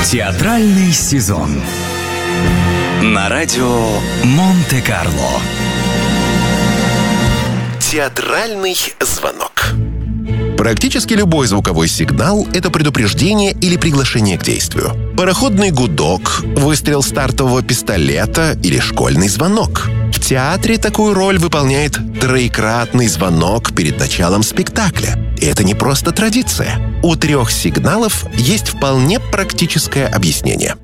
Театральный сезон на радио Монте-Карло. Театральный звонок. Практически любой звуковой сигнал — это предупреждение или приглашение к действию. Пароходный гудок, выстрел стартового пистолета или школьный звонок. В театре такую роль выполняет троекратный звонок перед началом спектакля. И это не просто традиция. У 3 сигналов есть вполне практическое объяснение.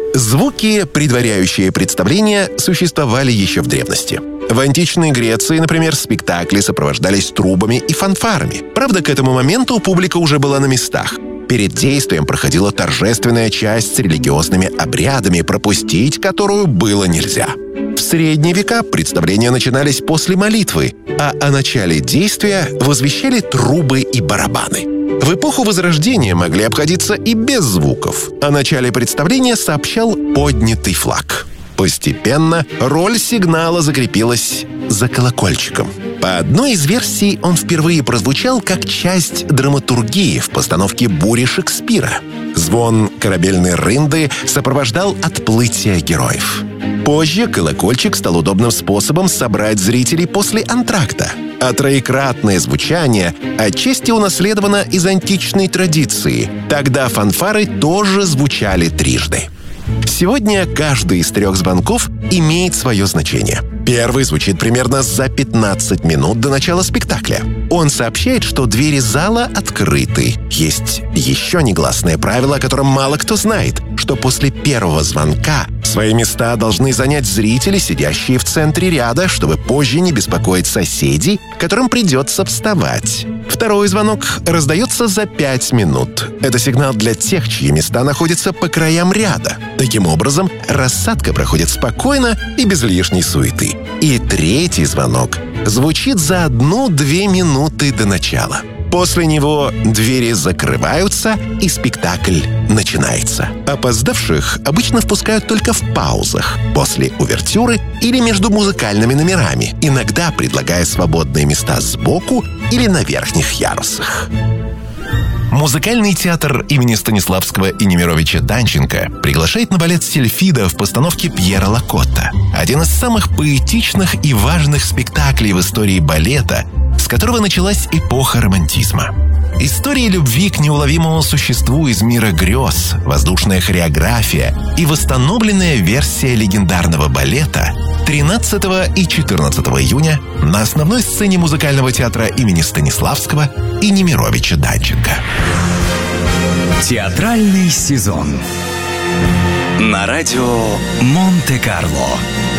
Звуки, предваряющие представление, существовали еще в древности. В античной Греции, например, спектакли сопровождались трубами и фанфарами. Правда, к этому моменту публика уже была на местах. Перед действием проходила торжественная часть с религиозными обрядами, пропустить которую было нельзя. В средние века представления начинались после молитвы, а о начале действия возвещали трубы и барабаны. В эпоху Возрождения могли обходиться и без звуков. О начале представления сообщал поднятый флаг. Постепенно роль сигнала закрепилась за колокольчиком. По одной из версий он впервые прозвучал как часть драматургии в постановке «Бури» Шекспира. Звон корабельной рынды сопровождал отплытие героев. Позже колокольчик стал удобным способом собрать зрителей после антракта. А троекратное звучание отчасти унаследовано из античной традиции. Тогда фанфары тоже звучали трижды. Сегодня каждый из 3 звонков имеет свое значение. Первый звучит примерно за 15 минут до начала спектакля. Он сообщает, что двери зала открыты. Есть еще негласное правило, о котором мало кто знает, что после первого звонка свои места должны занять зрители, сидящие в центре ряда, чтобы позже не беспокоить соседей, которым придется вставать. Второй звонок раздается за 5 минут. Это сигнал для тех, чьи места находятся по краям ряда. Таким образом, рассадка проходит спокойно и без лишней суеты. И 3-й звонок звучит за 1-2 минуты до начала. После него двери закрываются, и спектакль начинается. Опоздавших обычно впускают только в паузах, после увертюры или между музыкальными номерами, иногда предлагая свободные места сбоку или на верхних ярусах. Музыкальный театр имени Станиславского и Немировича Данченко приглашает на балет «Сильфида» в постановке Пьера Лакотта. Один из самых поэтичных и важных спектаклей в истории балета, с которого началась эпоха романтизма. История любви к неуловимому существу из мира грез, воздушная хореография и восстановленная версия легендарного балета 13 и 14 июня на основной сцене музыкального театра имени Станиславского и Немировича Данченко. Театральный сезон на радио Монте-Карло.